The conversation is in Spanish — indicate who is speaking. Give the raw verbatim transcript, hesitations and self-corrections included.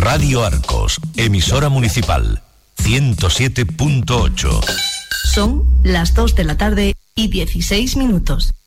Speaker 1: Radio Arcos, emisora municipal, ciento siete punto ocho.
Speaker 2: Son las dos de la tarde y dieciséis minutos.